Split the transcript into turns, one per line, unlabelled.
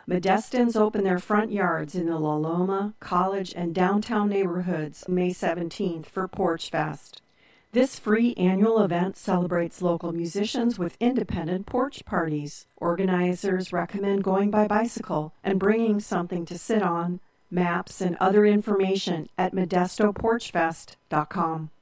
Modestans open their front yards in the La Loma, College, and downtown neighborhoods May 17th for Porch Fest. This free annual event celebrates local musicians with independent porch parties. Organizers recommend going by bicycle and bringing something to sit on, maps, and other information at modestoporchfest.com.